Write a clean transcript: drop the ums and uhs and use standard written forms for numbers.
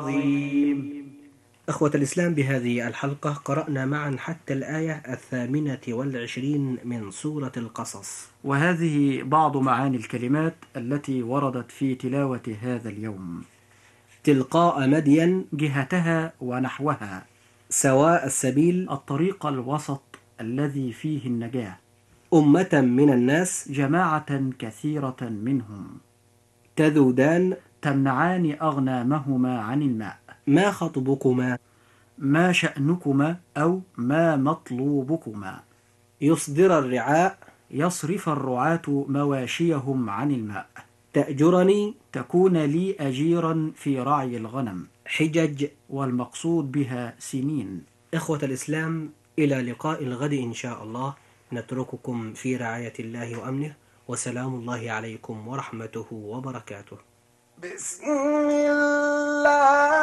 عظيم. أخوة الإسلام، بهذه الحلقة قرأنا معا حتى الآية 28 من سورة القصص، وهذه بعض معاني الكلمات التي وردت في تلاوة هذا اليوم: تلقاء مدين، جهتها ونحوها، سواء السبيل، الطريق الوسط الذي فيه النجاة، أمة من الناس، جماعة كثيرة منهم، تذودان، تمنعان أغنامهما عن الماء، ما خطبكما، ما شأنكما أو ما مطلوبكما، يصدر الرعاء، يصرف الرعاة مواشيهم عن الماء، تأجرني، تكون لي أجيرا في رعي الغنم، حجج، والمقصود بها سنين. إخوة الإسلام، إلى لقاء الغد إن شاء الله، نترككم في رعاية الله وأمنه، وسلام الله عليكم ورحمته وبركاته. بسم الله